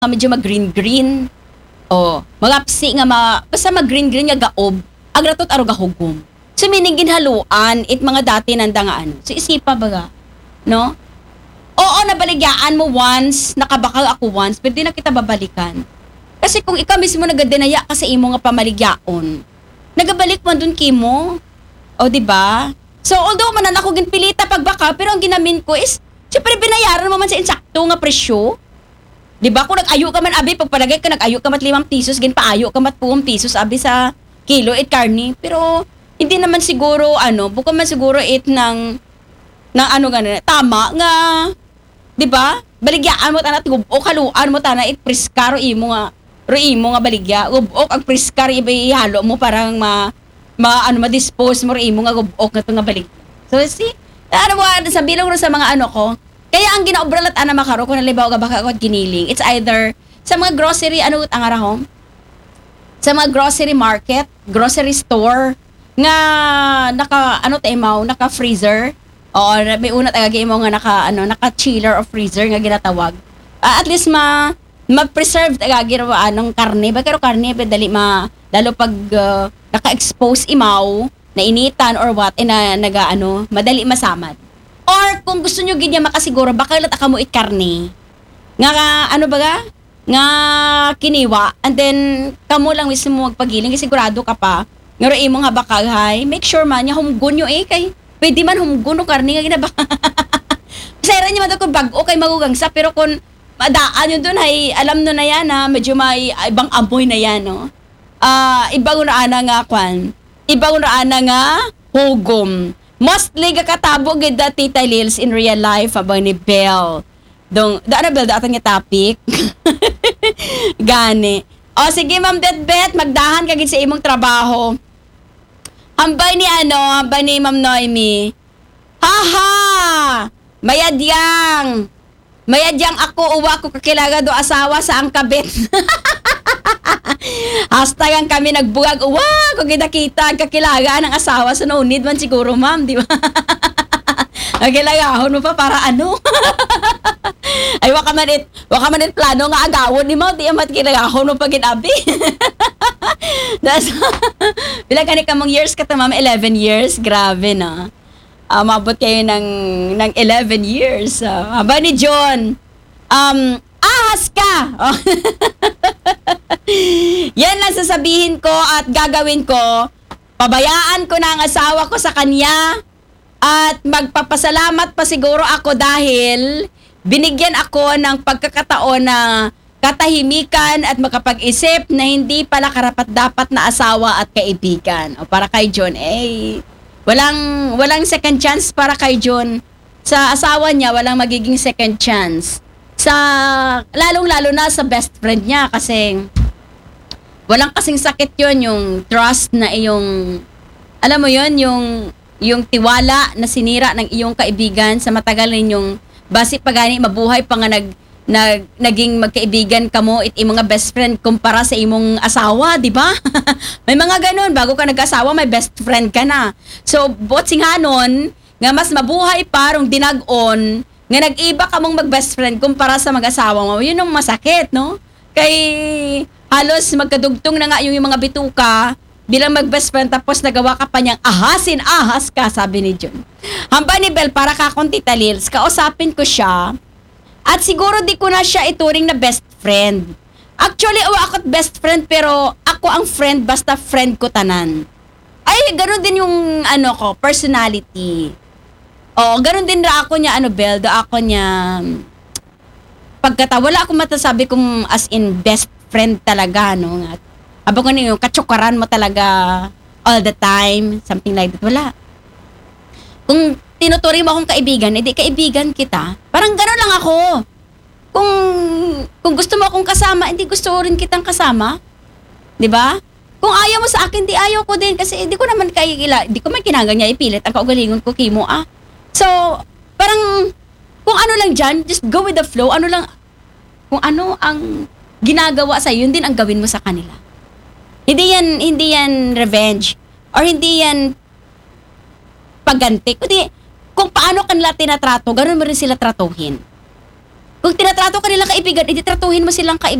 medyo mag-green-green. O, magapsi nga basta mag-green-green nga gaob, agratot aro gahugom. So, meaning ginhaluan, it mga dati nanda nga ano. So, isipa baga, no? Oo, nabaligyaan mo once, nakabakal ako once, pero di na kita babalikan. Kasi kung ikaw mismo nagadenaya kasi imo nga pamaligyaon, nagabalik man dun kimo. O, diba? So, although manan ako ginpilita pagbaka, pero ang ginamin ko is, siyempre binayaran mo man sa insakto nga presyo. Diba? Kung nag-ayo ka man, abi, pagpalagay ka, nag-ayo ka mat 5 pesos, ginpaayo ka mat 2 pesos, abi sa kilo, it karni. Pero, hindi naman siguro, bukan man siguro it ng ano ganun, tama nga, diba? Baligyaan mo tanat, o kaluan mo tanat, it priskaro imo nga baligya. Gubok, ang priskar, ihalo mo parang ma-dispose mo, imo nga gubok nga ito nga baligya. So, see, sa bilong ro sa mga ko, kaya ang ginaobralat ana makaro kung nalibaw ka baka ako giniling. It's either sa mga grocery, ang arahom? Sa mga grocery market, grocery store, nga naka-freezer. O may una tagagi mo nga naka-chiller o freezer nga ginatawag. At least ma-preserve tagagi ro anong karne. Bagay ro karne, dali lalo pag naka-expose imaw, na initan or what, madali masamad. Or kung gusto nyo ganyan makasiguro, baka lata mo karne. Nga nga kiniwa. And then, kamo lang mismo magpagiling. Sigurado ka pa. Nga rin mo nga bakaghay. Make sure man, niya humgun nyo kay pwede man humgun o karne nga ginaba. Masayra niya man kung bago kay magugangsa. Pero kung madaan yun dun, ay alam no na yan ha, medyo may ibang amoy na yan, no? Ibang una nga hugom. Mostly kakatabo gid da Tita Lils in real life abang ni Belle. Belle da atong topic. Gani. O sige Ma'am Detbet, magdahan ka gid sa imong trabaho. Hambay ni Ma'am Noemi. Haha! Mayadyang ako uwa ko kakilaga do asawa sa ang kabit. Hastagan kami nagbugag, kung kita kakilaga ng asawa sa no need man siguro ma'am, di ba? Kakilagahon mo pa para ano? Ay, waka man it plano nga agawon ni mo, di amat kilagahon mo pa ginabi. Bilang ka ni kamong years ka ma'am, 11 years, grabe na. Mabot kayo ng 11 years. Haba ni John, ahas ka! Yan lang sasabihin ko at gagawin ko. Pabayaan ko na ang asawa ko sa kanya at magpapasalamat pa siguro ako dahil binigyan ako ng pagkakataon na katahimikan at makapag-isip na hindi pala karapat-dapat na asawa at kaibigan. O para kay John, walang second chance para kay John. Sa asawa niya, walang magiging second chance. Lalong-lalo na sa best friend niya kasi walang kasing sakit yon yung trust na iyong, alam mo yon yung tiwala na sinira ng iyong kaibigan sa matagal ninyong basi pagani mabuhay pa nga naging magkaibigan kamo it imong mga best friend kumpara sa imong asawa, di ba? May mga ganun, bago ka nag-asawa may best friend ka na. So, botsinganon nga mas mabuhay parang dinag-on nga nag-iba ka mong mag-best friend kumpara sa mag-asawa mo, yun ang masakit, no? Kay halos magkadugtong na nga yung mga bituka bilang mag-best friend tapos nagawa ka pa niyang ahas ka, sabi ni John. Hamba ni Bel, para ka akong Tita Lils, kausapin ko siya at siguro di ko na siya ituring na best friend. Actually, ako't best friend pero ako ang friend basta friend ko tanan. Ay, gano'n din yung ko, personality. Gano'n din ra ako niya, Bel, ako niya, wala akong matasabi kung as in best friend talaga, no? Abang ko yung katsukaran mo talaga all the time, something like that, wala. Kung tinuturing mo akong kaibigan, edi kaibigan kita. Parang gano'n lang ako. Kung gusto mo akong kasama, hindi gusto rin kitang kasama. 'Di ba? Kung ayaw mo sa akin, di ayaw ko din kasi hindi ko man kinanggan niya ipilit ang kaugalingon ko kimo So, parang kung ano lang dyan, just go with the flow. Kung ano ang ginagawa sa yun din ang gawin mo sa kanila. Hindi yan revenge or hindi yan pagganti. Kundi kung paano kanila tinatrato, ganoon mo rin sila tratuhin. Kung tinatrato ka nilang kaibigan, edi tratuhin mo silang kaibigan.